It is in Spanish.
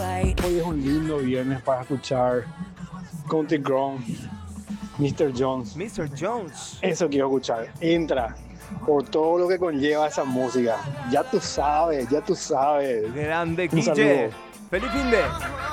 Hoy es un lindo viernes para escuchar Country Crown, Mr. Jones. Mr. Jones. Eso quiero escuchar. Entra por todo lo que conlleva esa música. Ya tú sabes, ya tú sabes. Grande Un Guille. saludo. Feliz fin de.